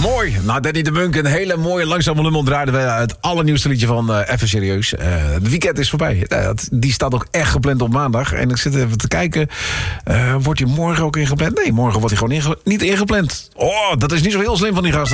Mooi. Nou, Danny de Munk, een hele mooie langzame nummer draaiden we het allernieuwste liedje van Even Serieus. Het weekend is voorbij. Die staat ook echt gepland op maandag. En ik zit even te kijken. Wordt hij morgen ook ingepland? Nee, morgen wordt hij gewoon niet ingepland. Oh, dat is niet zo heel slim van die gasten.